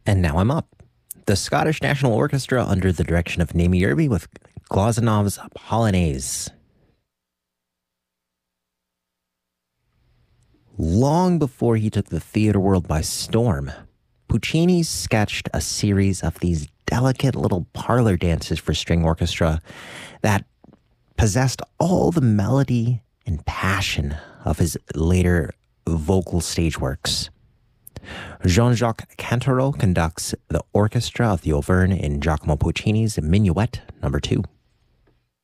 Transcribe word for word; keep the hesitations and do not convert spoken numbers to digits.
And now I'm up. The Scottish National Orchestra under the direction of Naomi Irby with Glazanov's Polonaise. Long before he took the theater world by storm, Puccini sketched a series of these delicate little parlor dances for string orchestra that possessed all the melody and passion of his later vocal stage works. Jean-Jacques Cantereau conducts the orchestra of the Auvergne in Giacomo Puccini's Minuet number two.